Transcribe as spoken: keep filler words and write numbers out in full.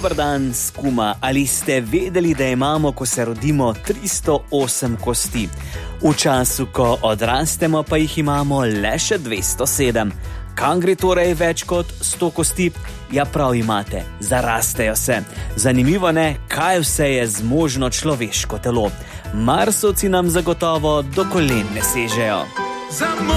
Dober dan, skuma. Ali ste vedeli, da imamo, ko se rodimo, tristo osem kosti? V času, ko odrastemo, pa jih imamo le še dvesto sedem. Kam gre torej več kot sto kosti? Ja, prav imate, zarastejo se. Zanimivo, ne, kaj vse je zmožno človeško telo. Marsovci nam zagotovo do kolen ne sežejo.